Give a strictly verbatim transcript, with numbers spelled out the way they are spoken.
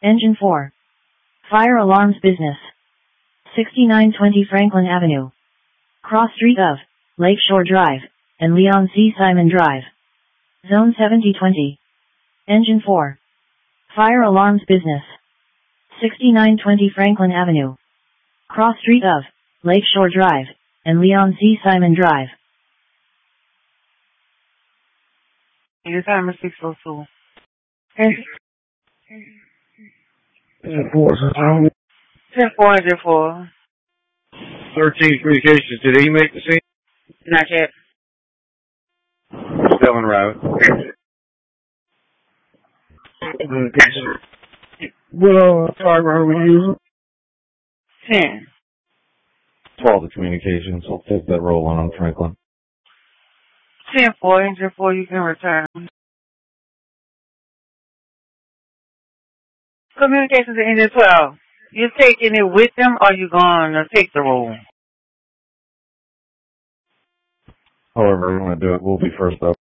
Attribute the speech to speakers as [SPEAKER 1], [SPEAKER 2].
[SPEAKER 1] Engine four. Fire alarms business. sixty-nine twenty Franklin Avenue. Cross street of Lakeshore Drive and Leon C. Simon Drive. Zone seventy twenty. Engine four. Fire alarms business. sixty-nine twenty Franklin Avenue. Cross street of Lakeshore Drive and Leon C. Simon Drive.
[SPEAKER 2] Your time is six oh two.
[SPEAKER 3] Engine four, Zone
[SPEAKER 2] ten four, engine four.
[SPEAKER 3] thirteen Communications. Did he make the scene?
[SPEAKER 2] Not yet.
[SPEAKER 3] Still en route. What uh, time are we using?
[SPEAKER 2] ten.
[SPEAKER 4] twelve the Communications. I'll take that roll on on Franklin.
[SPEAKER 2] ten four, engine four, you can return. Communications to engine twelve. You taking it with them or you going to take the roll?
[SPEAKER 4] However you want to do it, we'll be first up.